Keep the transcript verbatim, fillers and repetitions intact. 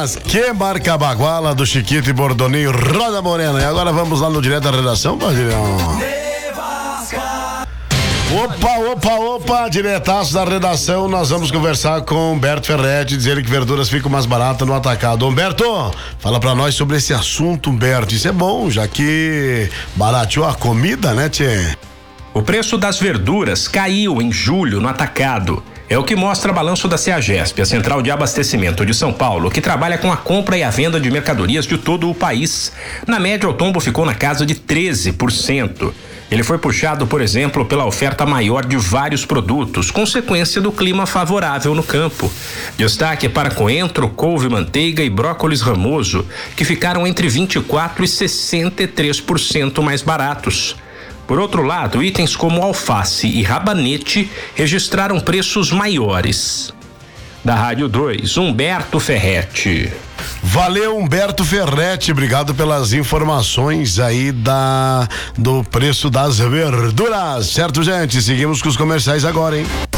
Mas que marca baguala do Chiquito e Bordoninho, Roda Morena. E agora vamos lá no direto da redação, Padilhão. Opa, opa, opa, diretaço da redação, nós vamos conversar com Humberto Ferretti, dizer que verduras ficam mais baratas no atacado. Humberto, fala pra nós sobre esse assunto, Humberto. Isso é bom, já que barateou a comida, né, tchê? O preço das verduras caiu em julho no atacado. É o que mostra o balanço da CEAGESP, a Central de Abastecimento de São Paulo, que trabalha com a compra e a venda de mercadorias de todo o país. Na média, o tombo ficou na casa de treze por cento. Ele foi puxado, por exemplo, pela oferta maior de vários produtos, consequência do clima favorável no campo. Destaque para coentro, couve, manteiga e brócolis ramoso, que ficaram entre vinte e quatro por cento e sessenta e três por cento mais baratos. Por outro lado, itens como alface e rabanete registraram preços maiores. Da Rádio dois, Humberto Ferretti. Valeu, Humberto Ferretti, obrigado pelas informações aí da do preço das verduras, certo, gente? Seguimos com os comerciais agora, hein?